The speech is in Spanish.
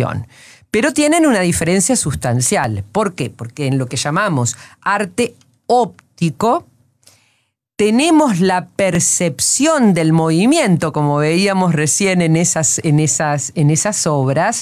interpretación. Pero tienen una diferencia sustancial. ¿Por qué? Porque en lo que llamamos arte óptico, tenemos la percepción del movimiento, como veíamos recién en esas obras,